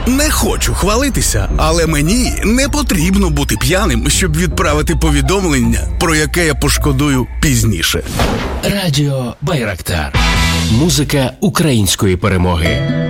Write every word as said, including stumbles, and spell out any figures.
Не хочу хвалитися, але мені не потрібно бути п'яним, щоб відправити повідомлення, про яке я пошкодую пізніше. Радіо Байрактар. Музика української перемоги.